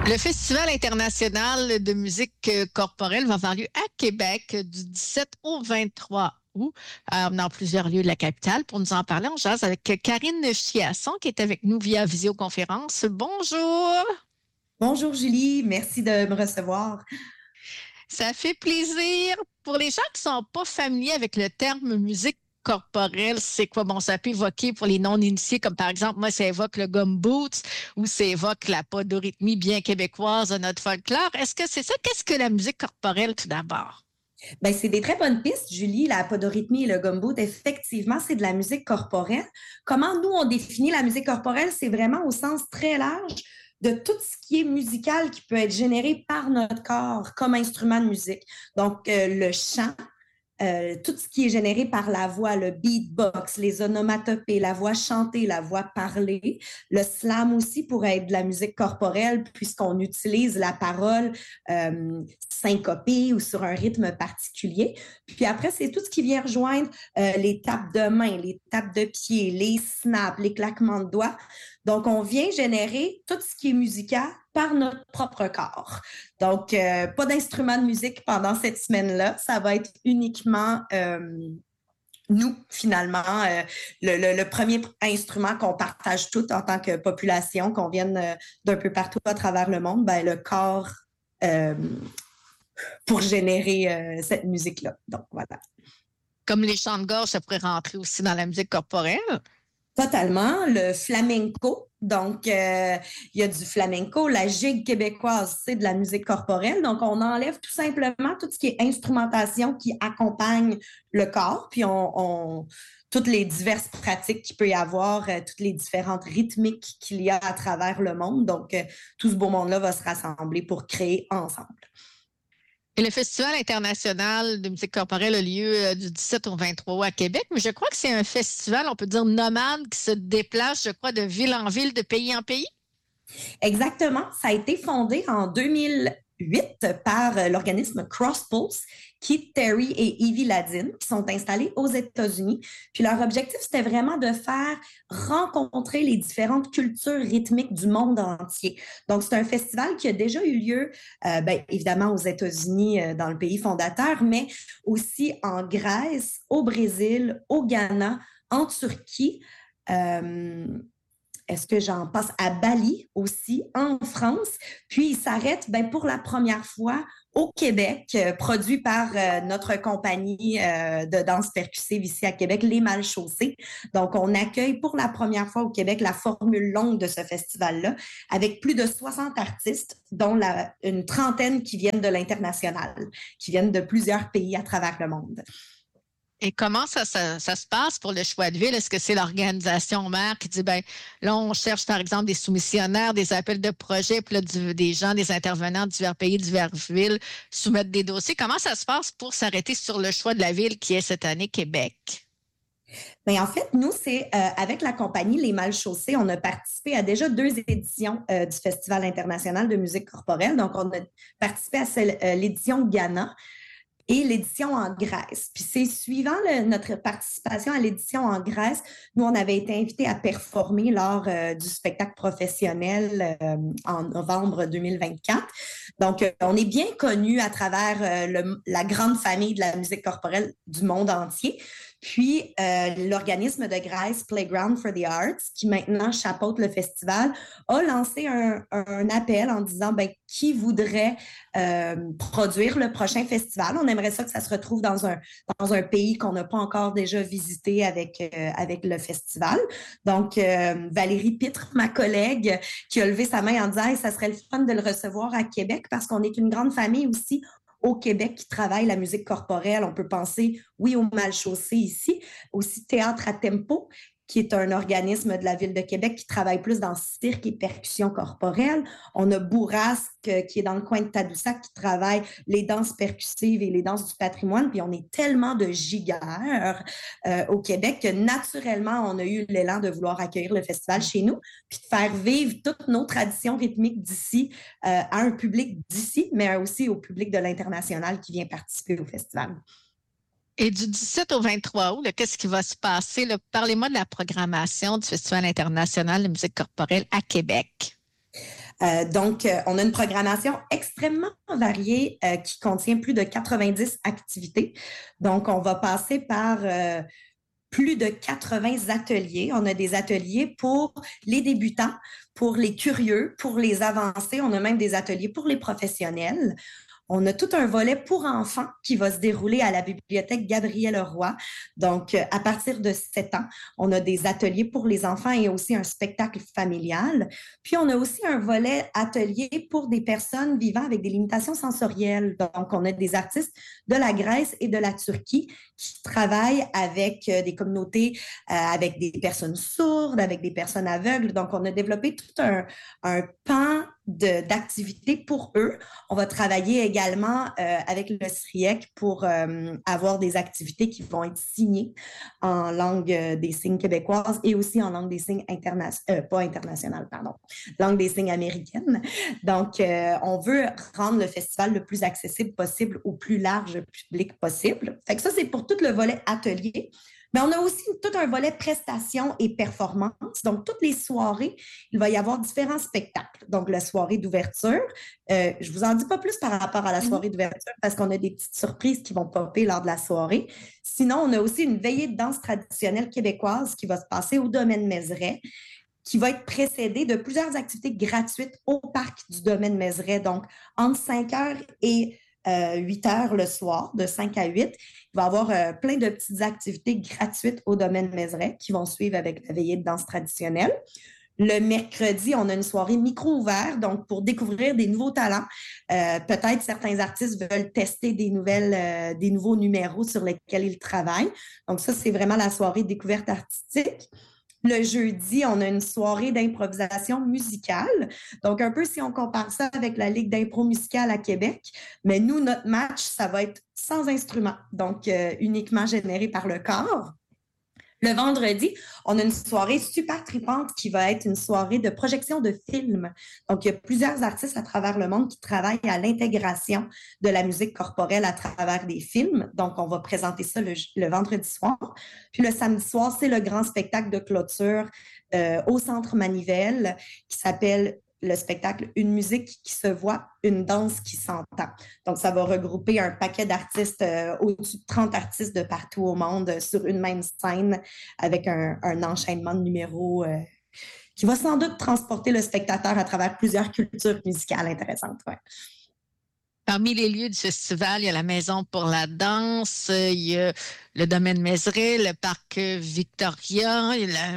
Le Festival international de musique corporelle va avoir lieu à Québec du 17 au 23 août, dans plusieurs lieux de la capitale. Pour nous en parler, on jase avec Karine Chiasson qui est avec nous via visioconférence. Bonjour! Bonjour Julie, merci de me recevoir. Ça fait plaisir. Pour les gens qui ne sont pas familiers avec le terme musique corporelle, c'est quoi? Bon, ça peut évoquer pour les non-initiés, comme par exemple, moi, ça évoque le gumboots ou ça évoque la podorythmie bien québécoise de notre folklore. Est-ce que c'est ça? Qu'est-ce que la musique corporelle tout d'abord? Ben, c'est des très bonnes pistes, Julie. La podorythmie et le gumboot, effectivement, c'est de la musique corporelle. Comment nous, on définit la musique corporelle? C'est vraiment au sens très large de tout ce qui est musical qui peut être généré par notre corps comme instrument de musique. Donc, le chant, tout ce qui est généré par la voix, le beatbox, les onomatopées, la voix chantée, la voix parlée. Le slam aussi pourrait être de la musique corporelle puisqu'on utilise la parole syncopée ou sur un rythme particulier. Puis après, c'est tout ce qui vient rejoindre les tapes de main, les tapes de pied, les snaps, les claquements de doigts. Donc, on vient générer tout ce qui est musical par notre propre corps. Donc, pas d'instrument de musique pendant cette semaine-là. Ça va être uniquement nous, finalement, le premier instrument qu'on partage tout en tant que population, qu'on vienne d'un peu partout à travers le monde, ben, le corps pour générer cette musique-là. Donc, voilà. Comme les chants de gorge, ça pourrait rentrer aussi dans la musique corporelle. Totalement. Le flamenco. Donc, il y a du flamenco. La gigue québécoise, c'est de la musique corporelle. Donc, on enlève tout simplement tout ce qui est instrumentation qui accompagne le corps. Puis, toutes les diverses pratiques qu'il peut y avoir, toutes les différentes rythmiques qu'il y a à travers le monde. Donc, tout ce beau monde-là va se rassembler pour créer ensemble. Et le Festival international de musique corporelle a lieu du 17 au 23 août à Québec, mais je crois que c'est un festival, on peut dire nomade, qui se déplace, je crois, de ville en ville, de pays en pays. Exactement. Ça a été fondé en 2008 par l'organisme CrossPulse, Keith Terry et Evie Ladin, qui sont installés aux États-Unis. Puis leur objectif, c'était vraiment de faire rencontrer les différentes cultures rythmiques du monde entier. Donc, c'est un festival qui a déjà eu lieu, évidemment, aux États-Unis, dans le pays fondateur, mais aussi en Grèce, au Brésil, au Ghana, en Turquie. Est-ce que j'en passe à Bali aussi, en France? Puis, il s'arrête pour la première fois au Québec, produit par notre compagnie de danse percussive ici à Québec, Les Malchaussés. Donc, on accueille pour la première fois au Québec la formule longue de ce festival-là, avec plus de 60 artistes, dont une trentaine qui viennent de l'international, qui viennent de plusieurs pays à travers le monde. Et comment ça se passe pour le choix de ville? Est-ce que c'est l'organisation mère qui dit, ben là, on cherche par exemple des soumissionnaires, des appels de projets, puis là, des gens, des intervenants de divers pays, diverses villes soumettent des dossiers. Comment ça se passe pour s'arrêter sur le choix de la ville qui est cette année Québec? Bien, en fait, nous, c'est avec la compagnie Les Malchaussés, on a participé à déjà 2 éditions du Festival international de musique corporelle. Donc, on a participé à l'édition Ghana et l'édition en Grèce. Puis c'est suivant notre participation à l'édition en Grèce, nous, on avait été invités à performer lors du spectacle professionnel en novembre 2024. Donc, on est bien connus à travers la grande famille de la musique corporelle du monde entier. Puis, l'organisme de Grèce, Playground for the Arts, qui maintenant chapeaute le festival, a lancé un appel en disant qui voudrait produire le prochain festival. On aimerait ça que ça se retrouve dans un pays qu'on n'a pas encore déjà visité avec le festival. Donc, Valérie Pitre, ma collègue, qui a levé sa main en disant ça serait le fun de le recevoir à Québec parce qu'on est une grande famille aussi au Québec qui travaille la musique corporelle. On peut penser, oui, au Malchaussée ici, aussi Théâtre à Tempo, qui est un organisme de la Ville de Québec qui travaille plus dans cirque et percussion corporelle. On a Bourrasque, qui est dans le coin de Tadoussac, qui travaille les danses percussives et les danses du patrimoine. Puis on est tellement de gigueurs au Québec que naturellement, on a eu l'élan de vouloir accueillir le festival chez nous, puis de faire vivre toutes nos traditions rythmiques d'ici à un public d'ici, mais aussi au public de l'international qui vient participer au festival. Et du 17 au 23 août, qu'est-ce qui va se passer? Là? Parlez-moi de la programmation du Festival international de musique corporelle à Québec. On a une programmation extrêmement variée qui contient plus de 90 activités. Donc, on va passer par plus de 80 ateliers. On a des ateliers pour les débutants, pour les curieux, pour les avancés. On a même des ateliers pour les professionnels. On a tout un volet pour enfants qui va se dérouler à la bibliothèque Gabriel-Leroy. Donc, à partir de 7 ans, on a des ateliers pour les enfants et aussi un spectacle familial. Puis, on a aussi un volet atelier pour des personnes vivant avec des limitations sensorielles. Donc, on a des artistes de la Grèce et de la Turquie qui travaillent avec des communautés, avec des personnes sourdes, avec des personnes aveugles. Donc, on a développé tout un pan d'activités pour eux. On va travailler également avec le SRIEC pour avoir des activités qui vont être signées en langue des signes québécoise et aussi en langue des signes pas internationale, pardon, langue des signes américaine. Donc, on veut rendre le festival le plus accessible possible au plus large public possible. Fait que ça, c'est pour tout le volet atelier. Mais on a aussi tout un volet prestations et performances. Donc, toutes les soirées, il va y avoir différents spectacles. Donc, la soirée d'ouverture, je ne vous en dis pas plus par rapport à la soirée d'ouverture parce qu'on a des petites surprises qui vont popper lors de la soirée. Sinon, on a aussi une veillée de danse traditionnelle québécoise qui va se passer au domaine Mézeray, qui va être précédée de plusieurs activités gratuites au parc du domaine Mézeray. Donc, entre 5 heures et 8 heures le soir, de 5 à 8. Il va y avoir plein de petites activités gratuites au domaine Mézeray qui vont suivre avec la veillée de danse traditionnelle. Le mercredi, on a une soirée micro-ouvert, donc pour découvrir des nouveaux talents. Peut-être certains artistes veulent tester des nouveaux numéros sur lesquels ils travaillent. Donc ça, c'est vraiment la soirée découverte artistique. Le jeudi, on a une soirée d'improvisation musicale. Donc, un peu si on compare ça avec la Ligue d'impro musicale à Québec, mais nous, notre match, ça va être sans instrument, donc uniquement généré par le corps. Le vendredi, on a une soirée super tripante qui va être une soirée de projection de films. Donc, il y a plusieurs artistes à travers le monde qui travaillent à l'intégration de la musique corporelle à travers des films. Donc, on va présenter ça le vendredi soir. Puis le samedi soir, c'est le grand spectacle de clôture au Centre Manivelle qui s'appelle le spectacle Une musique qui se voit, une danse qui s'entend. Donc, ça va regrouper un paquet d'artistes, au-dessus de 30 artistes de partout au monde sur une même scène avec un enchaînement de numéros qui va sans doute transporter le spectateur à travers plusieurs cultures musicales intéressantes. Ouais. Parmi les lieux du festival, il y a la Maison pour la danse, il y a le domaine Mézeray, le parc Victoria, il y a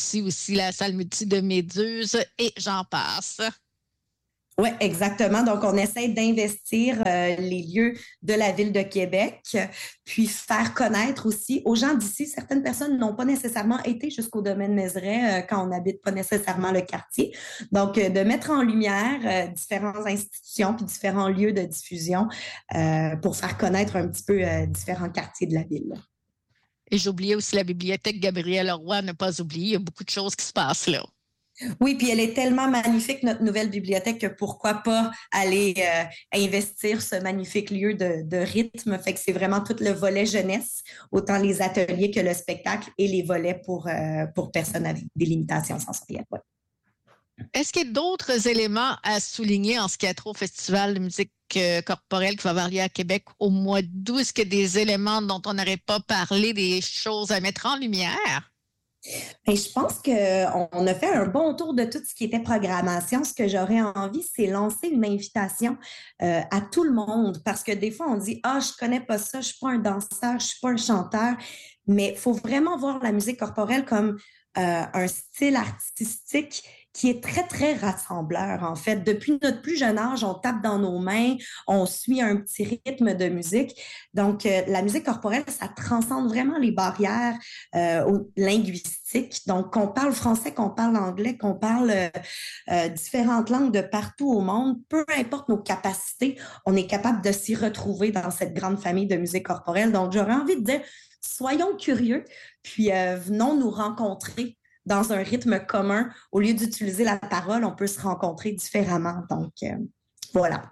la salle multi de Méduse et j'en passe. Oui, exactement. Donc, on essaie d'investir les lieux de la Ville de Québec, puis faire connaître aussi aux gens d'ici. Certaines personnes n'ont pas nécessairement été jusqu'au domaine Mézeray quand on n'habite pas nécessairement le quartier. Donc, de mettre en lumière différentes institutions puis différents lieux de diffusion pour faire connaître un petit peu différents quartiers de la ville. Et j'oubliais aussi la bibliothèque Gabriel-Leroy, ne pas oublier, il y a beaucoup de choses qui se passent là. Oui, puis elle est tellement magnifique, notre nouvelle bibliothèque, que pourquoi pas aller investir ce magnifique lieu de rythme. Fait que c'est vraiment tout le volet jeunesse, autant les ateliers que le spectacle et les volets pour personnes avec des limitations sensorielles. Ouais. Est-ce qu'il y a d'autres éléments à souligner en ce qui a trait au Festival de musique corporelle qui va avoir lieu à Québec au mois d'août? Est-ce qu'il y a des éléments dont on n'aurait pas parlé, des choses à mettre en lumière? Et je pense qu'on a fait un bon tour de tout ce qui était programmation. Ce que j'aurais envie, c'est lancer une invitation à tout le monde parce que des fois, on dit « Ah, je connais pas ça, je suis pas un danseur, je suis pas un chanteur », mais il faut vraiment voir la musique corporelle comme un style artistique qui est très, très rassembleur, en fait. Depuis notre plus jeune âge, on tape dans nos mains, on suit un petit rythme de musique. Donc, la musique corporelle, ça transcende vraiment les barrières linguistiques. Donc, qu'on parle français, qu'on parle anglais, qu'on parle différentes langues de partout au monde, peu importe nos capacités, on est capable de s'y retrouver dans cette grande famille de musique corporelle. Donc, j'aurais envie de dire, soyons curieux, puis venons nous rencontrer dans un rythme commun. Au lieu d'utiliser la parole, on peut se rencontrer différemment. Donc, voilà.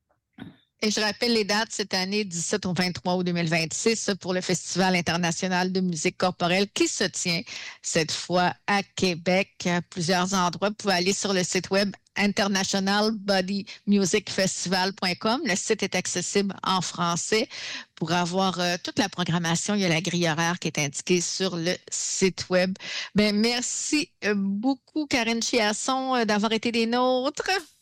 Et je rappelle les dates cette année, 17 au 23 août 2026, pour le Festival international de musique corporelle qui se tient cette fois à Québec, à plusieurs endroits. Vous pouvez aller sur le site web internationalbodymusicfestival.com. Le site est accessible en français. Pour avoir toute la programmation, il y a la grille horaire qui est indiquée sur le site web. Merci beaucoup, Karine Chiasson, d'avoir été des nôtres.